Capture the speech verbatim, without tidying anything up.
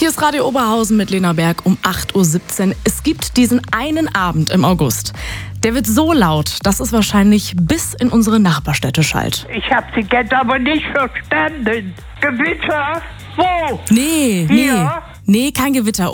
Hier ist Radio Oberhausen mit Lena Berg um acht Uhr siebzehn. Es gibt diesen einen Abend im August. Der wird so laut, dass es wahrscheinlich bis in unsere Nachbarstädte schallt. Ich habe Sie jetzt aber nicht verstanden. Gewitter? Wo? Nee, nee, Hier? nee, kein Gewitter.